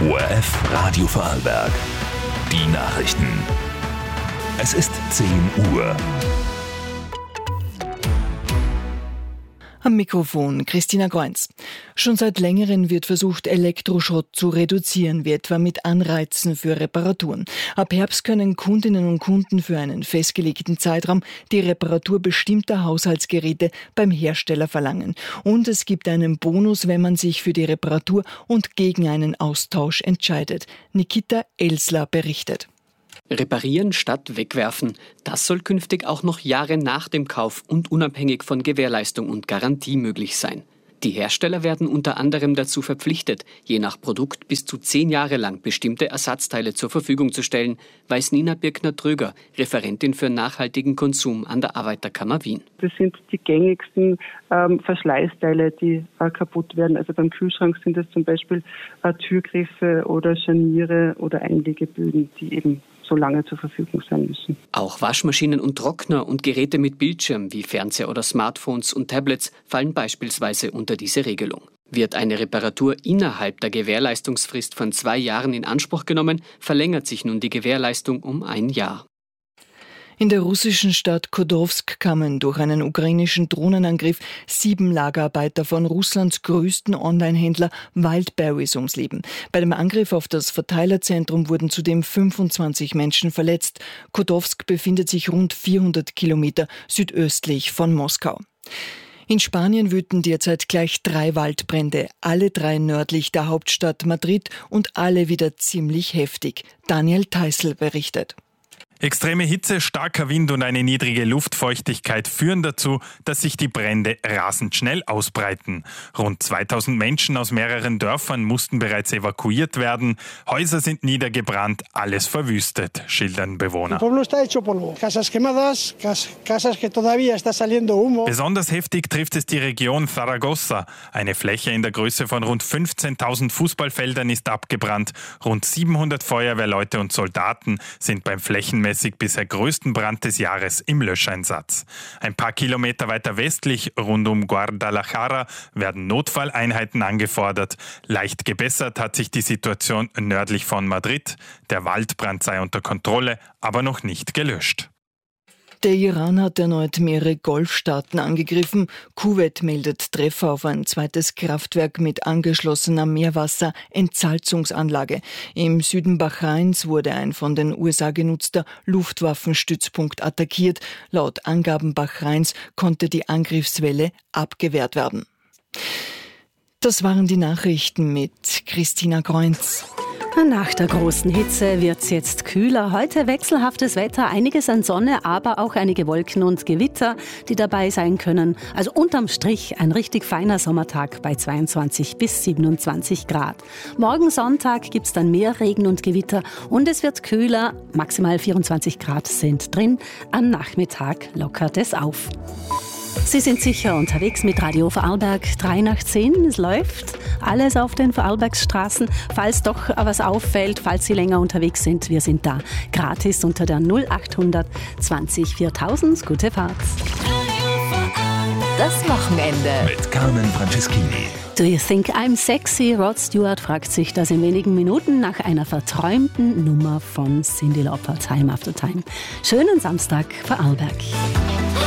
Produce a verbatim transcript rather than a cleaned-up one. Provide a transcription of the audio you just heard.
O R F Radio Vorarlberg. Die Nachrichten. Es ist zehn Uhr. Am Mikrofon Christina Greunz. Schon seit längerem wird versucht, Elektroschrott zu reduzieren, wie etwa mit Anreizen für Reparaturen. Ab Herbst können Kundinnen und Kunden für einen festgelegten Zeitraum die Reparatur bestimmter Haushaltsgeräte beim Hersteller verlangen. Und es gibt einen Bonus, wenn man sich für die Reparatur und gegen einen Austausch entscheidet. Nikita Elsler berichtet. Reparieren statt wegwerfen. Das soll künftig auch noch Jahre nach dem Kauf und unabhängig von Gewährleistung und Garantie möglich sein. Die Hersteller werden unter anderem dazu verpflichtet, je nach Produkt bis zu zehn Jahre lang bestimmte Ersatzteile zur Verfügung zu stellen, weiß Nina Birkner-Tröger, Referentin für nachhaltigen Konsum an der Arbeiterkammer Wien. Das sind die gängigsten ähm, Verschleißteile, die äh, kaputt werden. Also beim Kühlschrank sind es zum Beispiel äh, Türgriffe oder Scharniere oder Einlegeböden, die eben so lange zur Verfügung sein müssen. Auch Waschmaschinen und Trockner und Geräte mit Bildschirm wie Fernseher oder Smartphones und Tablets fallen beispielsweise unter diese Regelung. Wird eine Reparatur innerhalb der Gewährleistungsfrist von zwei Jahren in Anspruch genommen, verlängert sich nun die Gewährleistung um ein Jahr. In der russischen Stadt Chodowsk kamen durch einen ukrainischen Drohnenangriff sieben Lagerarbeiter von Russlands größten Online-Händler Wildberries ums Leben. Bei dem Angriff auf das Verteilerzentrum wurden zudem fünfundzwanzig Menschen verletzt. Chodowsk befindet sich rund vierhundert Kilometer südöstlich von Moskau. In Spanien wüten derzeit gleich drei Waldbrände, alle drei nördlich der Hauptstadt Madrid und alle wieder ziemlich heftig. Daniel Theißl berichtet. Extreme Hitze, starker Wind und eine niedrige Luftfeuchtigkeit führen dazu, dass sich die Brände rasend schnell ausbreiten. Rund zweitausend Menschen aus mehreren Dörfern mussten bereits evakuiert werden. Häuser sind niedergebrannt, alles verwüstet, schildern Bewohner. Besonders heftig trifft es die Region Zaragoza. Eine Fläche in der Größe von rund fünfzehntausend Fußballfeldern ist abgebrannt. Rund siebenhundert Feuerwehrleute und Soldaten sind beim Flächenmesser bisher größten Brand des Jahres im Löscheinsatz. Ein paar Kilometer weiter westlich, rund um Guadalajara, werden Notfalleinheiten angefordert. Leicht gebessert hat sich die Situation nördlich von Madrid. Der Waldbrand sei unter Kontrolle, aber noch nicht gelöscht. Der Iran hat erneut mehrere Golfstaaten angegriffen. Kuwait meldet Treffer auf ein zweites Kraftwerk mit angeschlossener Meerwasserentsalzungsanlage. Im Süden Bahrains wurde ein von den U S A genutzter Luftwaffenstützpunkt attackiert. Laut Angaben Bahrains konnte die Angriffswelle abgewehrt werden. Das waren die Nachrichten mit Christina Greunz. Nach der großen Hitze wird's jetzt kühler. Heute wechselhaftes Wetter, einiges an Sonne, aber auch einige Wolken und Gewitter, die dabei sein können. Also unterm Strich ein richtig feiner Sommertag bei zweiundzwanzig bis siebenundzwanzig Grad. Morgen Sonntag gibt's dann mehr Regen und Gewitter und es wird kühler. Maximal vierundzwanzig Grad sind drin. Am Nachmittag lockert es auf. Sie sind sicher unterwegs mit Radio Vorarlberg drei nach zehn. Es läuft alles auf den Vorarlbergsstraßen. Falls doch was auffällt, falls Sie länger unterwegs sind, wir sind da. Gratis unter der null achthundert zwanzig viertausend. Gute Fahrt. Das Wochenende mit Carmen Franceschini. Do you think I'm sexy? Rod Stewart fragt sich das in wenigen Minuten nach einer verträumten Nummer von Cyndi Lauper, Time After Time. Schönen Samstag, Vorarlberg.